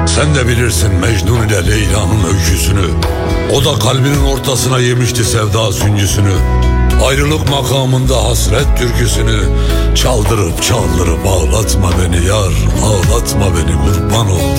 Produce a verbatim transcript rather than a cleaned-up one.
Sen de bilirsin Mecnun ile Leyla'nın öyküsünü. O da kalbinin ortasına yemişti sevda süncüsünü. Ayrılık makamında hasret türküsünü. Çaldırıp çaldırıp ağlatma beni yar, ağlatma beni kurban ol.